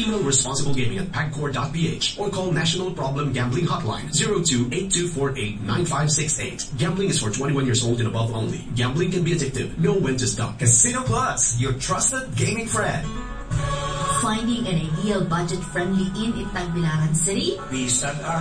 Email responsiblegaming@pagcor.ph or call National Problem Gambling Hotline 02-8248-9568. Gambling is for 21 years old and above only. Gambling can be addictive. Know when to stop. Casino Plus, your trusted gaming friend. Finding an ideal budget-friendly inn in Tagbilaran City? Peace at our